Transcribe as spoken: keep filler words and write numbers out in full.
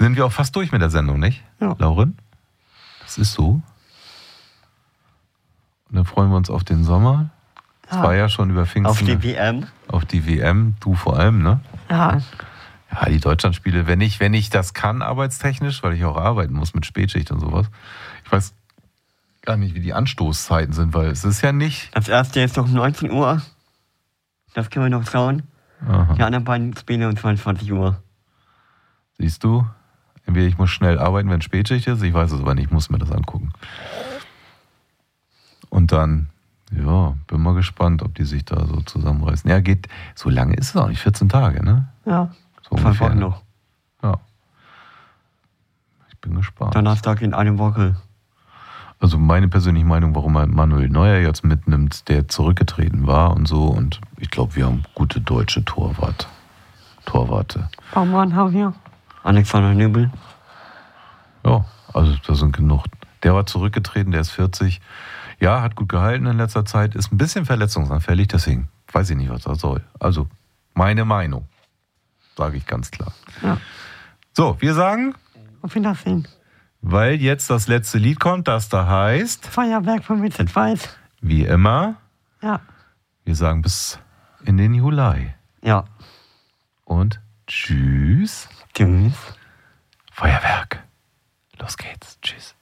sind wir auch fast durch mit der Sendung, nicht? Ja. Lauren? Das ist so. Und dann freuen wir uns auf den Sommer. Es Ja. war ja schon über Pfingsten. Auf die W M. Auf die W M, du vor allem, ne? Ja. Ja, die Deutschlandspiele, wenn ich, wenn ich das kann, arbeitstechnisch, weil ich auch arbeiten muss mit Spätschicht und sowas. Ich weiß gar nicht, wie die Anstoßzeiten sind, weil es ist ja nicht... Das erste ist um neunzehn Uhr. Das können wir noch schauen. Aha. Die anderen beiden Spiele um zweiundzwanzig Uhr. Siehst du? Entweder ich muss schnell arbeiten, wenn Spätschicht ist, ich weiß es aber nicht, ich muss mir das angucken. Und dann, ja, bin mal gespannt, ob die sich da so zusammenreißen. Ja, geht, so lange ist es auch nicht, vierzehn Tage, ne? Ja. So Zwei ungefähr. Wochen noch. Ja. Ich bin gespannt. Donnerstag in einer Woche. Also meine persönliche Meinung, warum man Manuel Neuer jetzt mitnimmt, der zurückgetreten war und so. Und ich glaube, wir haben gute deutsche Torwart. Torwarte. Baumann haben wir. Alexander Nübel. Ja, also da sind genug. Der war zurückgetreten, der ist vierzig. Ja, hat gut gehalten in letzter Zeit, ist ein bisschen verletzungsanfällig, deswegen weiß ich nicht, was das soll. Also, meine Meinung, sage ich ganz klar. Ja. So, wir sagen, Auf Wiedersehen. weil jetzt das letzte Lied kommt, das da heißt, Feuerwerk von Vincent Weiss. wie immer, Ja. wir sagen bis in den Juli. Ja. Und tschüss, Tschüss. Feuerwerk. Los geht's, tschüss.